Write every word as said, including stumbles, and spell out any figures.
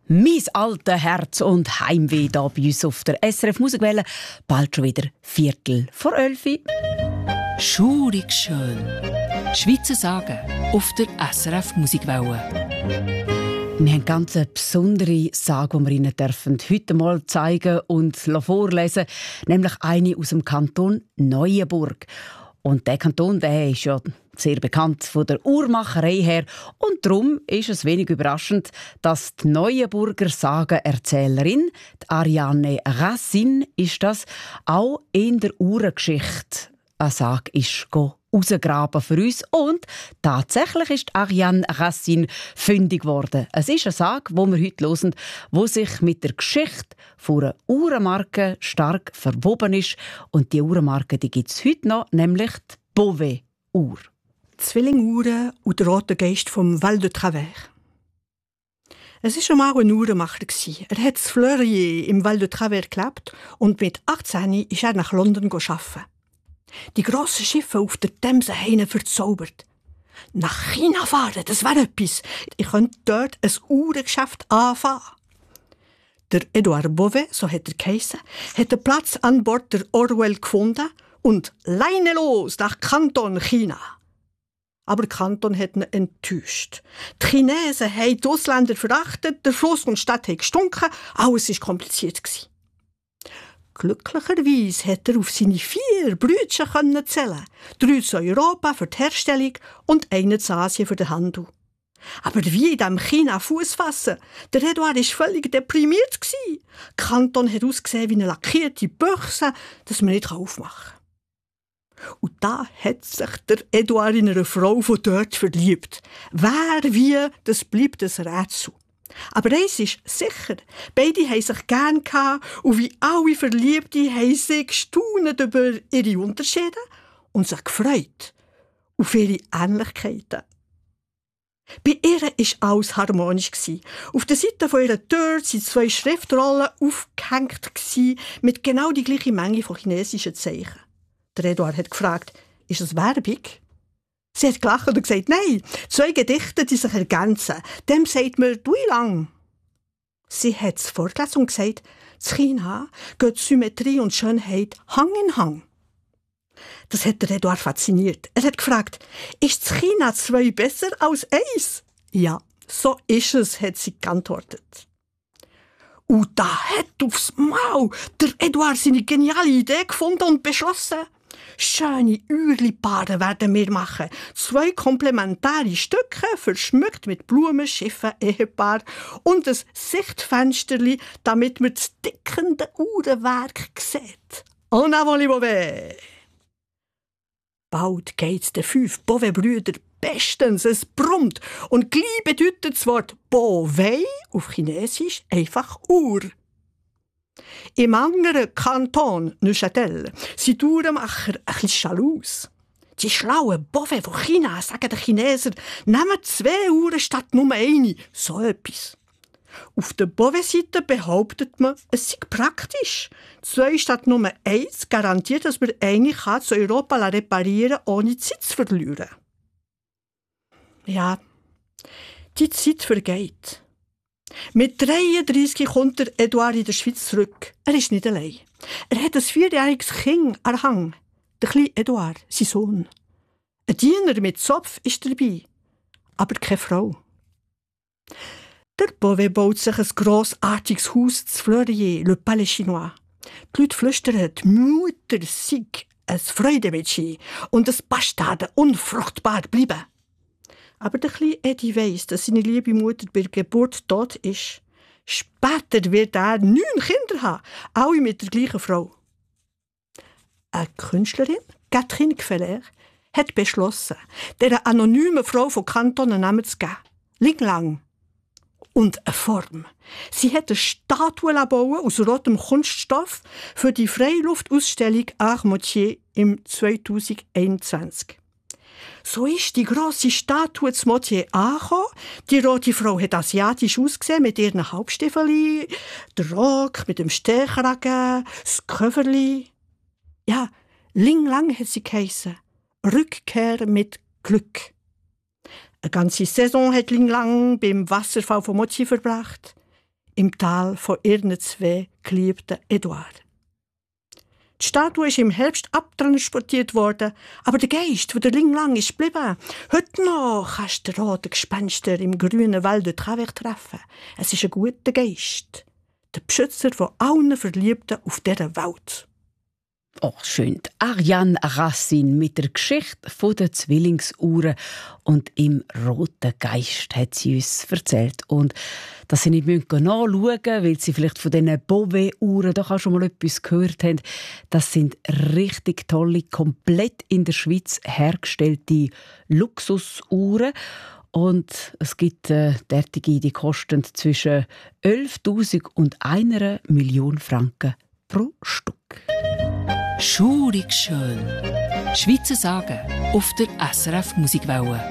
Mein altes Herz und Heimweh hier bei uns auf der S R F Musikwelle. Bald schon wieder Viertel vor Elfi. Schurig schön. Schweizer Sagen auf der S R F Musikwelle. Wir haben ganz eine besondere Sage, die wir Ihnen dürfen heute mal zeigen und vorlesen, nämlich eine aus dem Kanton Neuenburg. Und der Kanton, der ist ja sehr bekannt von der Uhrmacherei her. Und darum ist es wenig überraschend, dass die Neuenburger Sagenerzählerin, die Ariane Racine, ist das, auch in der Uhrengeschichte eine Sage ist rausgraben für uns. Und tatsächlich ist Ariane Racine fündig geworden. Es ist eine Sage, die wir heute hören, die sich mit der Geschichte von einer Uhrenmarke stark verwoben ist. Und die Uhrenmarke gibt es heute noch, nämlich die Bovet-Uhr. Zwillinguhren und der rote Geist vom Val de Travers. Es war einmal ein Uhrenmacher. Er hat in Fleurier im Val de Travers gelebt und mit achtzehn ist er nach London arbeiten. Die grossen Schiffe auf der Themse haben ihn verzaubert. Nach China fahren, das wäre etwas. Ich könnte dort ein Uhrengeschäft anfangen. Der Edouard Bovet, so hat er geheissen, hat einen Platz an Bord der Orwell gefunden und Leine los nach Kanton China. Aber Kanton hat ihn enttäuscht. Die Chinesen haben die Ausländer verachtet, der Fluss und die Stadt haben gestunken, alles war kompliziert. Glücklicherweise hat er auf seine vier Brüder zählen. Drei zu Europa für die Herstellung und einen zu Asien für den Handel. Aber wie in diesem China Fuß fassen? Der Edouard war völlig deprimiert. Kanton hat ausgesehen wie eine lackierte Büchse, dass man nicht aufmachen kann. Und da hat sich der Edouard in eine Frau von dort verliebt. Wer, wie, das bleibt ein Rätsel. Aber eins ist sicher, beide haben sich gern gehabt und wie alle Verliebte haben sie gestaunt über ihre Unterschiede und sich gefreut auf ihre Ähnlichkeiten. Bei ihr war alles harmonisch. Auf der Seite von ihrer Tür waren zwei Schriftrollen aufgehängt mit genau die gleiche Menge von chinesischen Zeichen. Der Edouard hat gefragt, ist das Werbung? Sie hat gelacht und gesagt, nein, zwei Gedichte, die sich ergänzen. Dem sagt man «Dui lang». Sie hat es vorgelesen und gesagt, in China geht Symmetrie und Schönheit Hang in Hang. Das hat der Edouard fasziniert. Er hat gefragt, ist China zwei besser als eins? Ja, so ist es, hat sie geantwortet. Und da hat aufs Mal der Edouard seine geniale Idee gefunden und beschlossen, schöne Uhrli-Paare werden wir machen. Zwei komplementäre Stücke, verschmückt mit Blumen, Schiffen, Ehepaar und ein Sichtfensterli, damit man das tickende Uhrenwerk sieht. En avant les Bovet! Bald geht's den fünf Bovet-Brüdern bestens. Es brummt und gleich bedeutet das Wort Bovet auf Chinesisch einfach Uhr. Im anderen Kanton, Neuchâtel, sind die Uhrenmacher ein bisschen jaloux. Die schlauen Bovet von China sagen den Chinesen, nehmen zwei Uhren statt nur eine. So etwas. Auf der Bovet-Seite behauptet man, es sei praktisch. Zwei statt nur eins garantiert, dass man eine kann zu Europa reparieren kann, ohne Zeit zu verlieren. Ja, die Zeit vergeht. Mit dreiunddreissig kommt der Edouard in der Schweiz zurück. Er ist nicht allein. Er hat ein vierjähriges Kind an Hang. Der kleine Edouard, sein Sohn. Ein Diener mit Zopf ist dabei, aber keine Frau. Der Bovet baut sich ein grossartiges Haus zu Fleurier, Le Palais Chinois. Die Leute flüstern, die Mutter sei ein Freudemädchen und das Bastarde unfruchtbar bleiben. Aber der kleine Eddie weiss, dass seine liebe Mutter bei der Geburt tot ist. Später wird er neun Kinder haben, alle mit der gleichen Frau. Eine Künstlerin, Catherine Gfeller, hat beschlossen, dieser anonymen Frau von Kanton einen Namen zu geben. Ling Lang. Und eine Form. Sie hat eine Statue bauen aus rotem Kunststoff für die Freiluftausstellung Art Motier im zweitausendeinundzwanzig. So ist die grosse Statue zu Motier angekommen. Die rote Frau hat asiatisch ausgesehen mit ihren Halbstiefeln, der Rock mit dem Stechragen, das Köfferli. Ja, Ling Lang hat sie geheissen. Rückkehr mit Glück. Eine ganze Saison hat Ling Lang beim Wasserfall von Motier verbracht. im Tal von ihren zwei geliebten Eduard. Die Statue ist im Herbst abtransportiert worden, aber der Geist, der Ling lang ist geblieben. Heute noch kannst du den roten Gespenster im grünen Wald dort treffen. Es ist ein guter Geist, der Beschützer von allen Verliebten auf dieser Welt. Oh, schön. Ariane Racine mit der Geschichte der Zwillingsuhren und im roten Geist hat sie uns erzählt. Und dass sie nicht nachschauen müssen, weil sie vielleicht von diesen Beauvais-Uhren doch auch schon mal etwas gehört haben. Das sind richtig tolle, komplett in der Schweiz hergestellte Luxusuhren. Und es gibt äh, derartige, die kosten zwischen elftausend und einer Million Franken pro Stück. Schurig schön. Schweizer Sagen auf der S R F Musikwelle.